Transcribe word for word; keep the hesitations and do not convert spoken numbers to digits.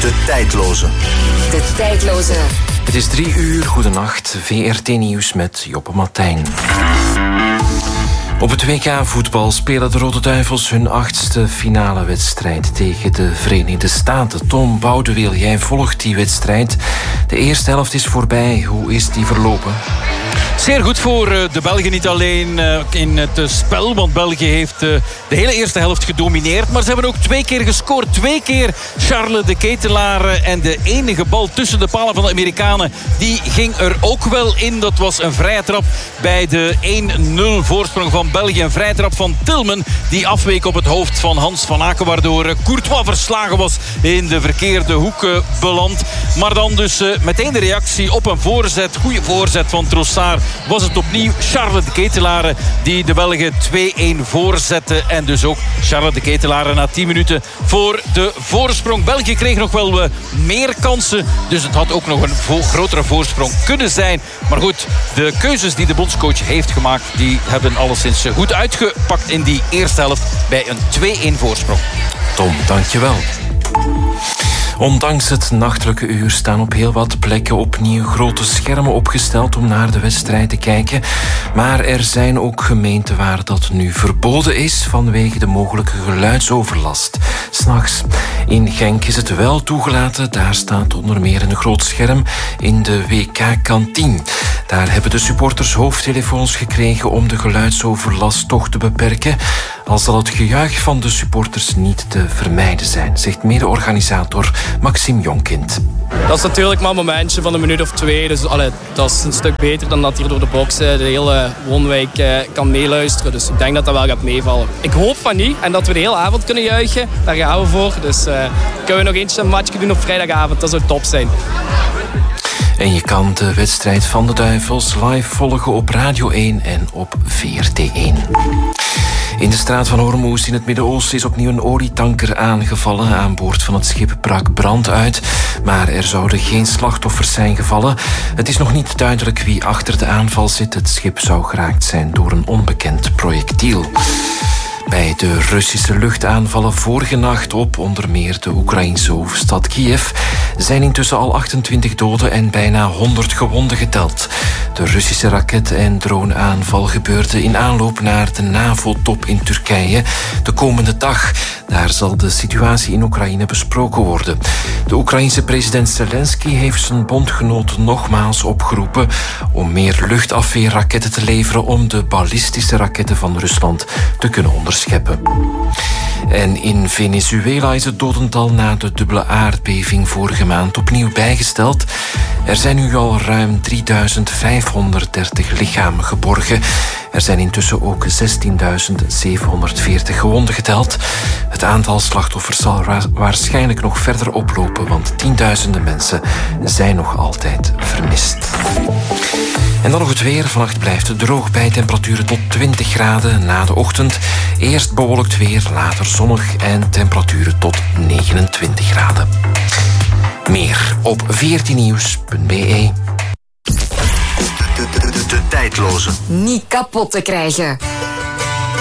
De tijdloze. De tijdloze. Het is drie uur, goedenacht, V R T Nieuws met Joppe Martijn. Op het W K voetbal spelen de Rode Duivels hun achtste finale wedstrijd tegen de Verenigde Staten. Tom Boudeweel, jij volgt die wedstrijd. De eerste helft is voorbij. Hoe is die verlopen? Zeer goed voor de Belgen, niet alleen in het spel, want België heeft de hele eerste helft gedomineerd, maar ze hebben ook twee keer gescoord. Twee keer Charles de Ketelaar en de enige bal tussen de palen van de Amerikanen, die ging er ook wel in. Dat was een vrije trap bij de één nul voorsprong van België. Een vrije trap van Tillman, die afweek op het hoofd van Hans van Aken, waardoor Courtois verslagen was, in de verkeerde hoek beland. Maar dan dus meteen de reactie op een voorzet, goede voorzet van Trossard. Was het opnieuw Charles de Ketelaar die de Belgen twee-één voorzette. En dus ook Charles de Ketelaar na tien minuten voor de voorsprong. België kreeg nog wel uh, meer kansen. Dus het had ook nog een vo- grotere voorsprong kunnen zijn. Maar goed, de keuzes die de bondscoach heeft gemaakt, die hebben alleszins goed uitgepakt in die eerste helft bij een twee-één voorsprong. Tom, dankjewel. Ondanks het nachtelijke uur staan op heel wat plekken opnieuw grote schermen opgesteld om naar de wedstrijd te kijken. Maar er zijn ook gemeenten waar dat nu verboden is vanwege de mogelijke geluidsoverlast. 's Nachts. In Genk is het wel toegelaten. Daar staat onder meer een groot scherm in de W K-kantine. Daar hebben de supporters hoofdtelefoons gekregen om de geluidsoverlast toch te beperken. Al zal het gejuich van de supporters niet te vermijden zijn, zegt mede-organisator Maxime Jonkind. Dat is natuurlijk maar een momentje van een minuut of twee. Dus allee, dat is een stuk beter dan dat hier door de boxen de hele woonwijk eh, kan meeluisteren. Dus ik denk dat dat wel gaat meevallen. Ik hoop van niet. En dat we de hele avond kunnen juichen. Daar gaan we voor. Dus uh, kunnen we nog eentje een matchje doen op vrijdagavond. Dat zou top zijn. En je kan de wedstrijd van de Duivels live volgen op Radio één en op V R T één. In de straat van Hormuz in het Midden-Oosten is opnieuw een olietanker aangevallen. Aan boord van het schip brak brand uit, maar er zouden geen slachtoffers zijn gevallen. Het is nog niet duidelijk wie achter de aanval zit. Het schip zou geraakt zijn door een onbekend projectiel. Bij de Russische luchtaanvallen vorige nacht op onder meer de Oekraïnse hoofdstad Kiev zijn intussen al achtentwintig doden en bijna honderd gewonden geteld. De Russische raket- en droneaanval gebeurde in aanloop naar de NAVO-top in Turkije de komende dag. Daar zal de situatie in Oekraïne besproken worden. De Oekraïense president Zelensky heeft zijn bondgenoten nogmaals opgeroepen om meer luchtafweerraketten te leveren om de ballistische raketten van Rusland te kunnen onderscheppen. En in Venezuela is het dodental na de dubbele aardbeving vorige maand opnieuw bijgesteld. Er zijn nu al ruim drieduizend vijfhonderddertig lichamen geborgen. Er zijn intussen ook zestienduizend zevenhonderdveertig gewonden geteld. Het aantal slachtoffers zal ra- waarschijnlijk nog verder oplopen, want tienduizenden mensen zijn nog altijd vermist. En dan nog het weer. Vannacht blijft het droog bij temperaturen tot twintig graden na de ochtend. Eerst bewolkt weer, later zonnig en temperaturen tot negenentwintig graden. Meer op v r t nieuws punt b e. De, de, de, de tijdloze. Niet kapot te krijgen.